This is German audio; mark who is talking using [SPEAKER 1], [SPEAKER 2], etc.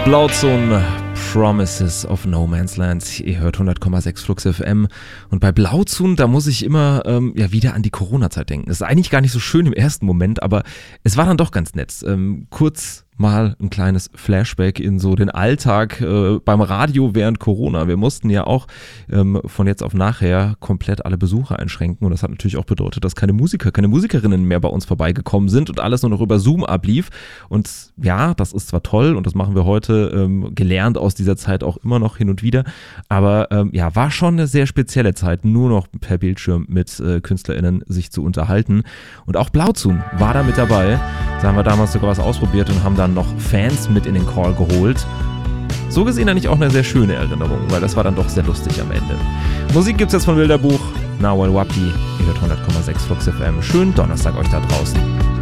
[SPEAKER 1] Blauzone, Promises of No Man's Land. Ihr hört 100,6 Flux FM. Und bei Blauzone, da muss ich immer wieder an die Corona-Zeit denken. Das ist eigentlich gar nicht so schön im ersten Moment, aber es war dann doch ganz nett. Kurz mal ein kleines Flashback in so den Alltag beim Radio während Corona. Wir mussten ja auch von jetzt auf nachher komplett alle Besucher einschränken und das hat natürlich auch bedeutet, dass keine Musiker, keine Musikerinnen mehr bei uns vorbeigekommen sind und alles nur noch über Zoom ablief. Und ja, das ist zwar toll und das machen wir heute gelernt aus dieser Zeit auch immer noch hin und wieder, aber war schon eine sehr spezielle Zeit, nur noch per Bildschirm mit KünstlerInnen sich zu unterhalten. Und auch Blauzone war da mit dabei. Da haben wir damals sogar was ausprobiert und haben dann noch Fans mit in den Call geholt. So gesehen eigentlich auch eine sehr schöne Erinnerung, weil das war dann doch sehr lustig am Ende. Musik gibt's jetzt von Bilderbuch, Nawal Wapi, ihr hört 100,6 Flux FM. Schönen Donnerstag euch da draußen.